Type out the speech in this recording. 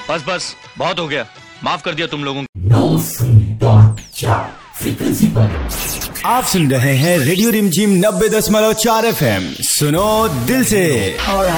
बस बस बहुत हो गया, माफ कर दिया तुम लोगों को। 9.4 फ्रीक्वेंसी पर आप सुन रहे हैं रेडियो रिमझिम 90.4 FM। सुनो दिल से।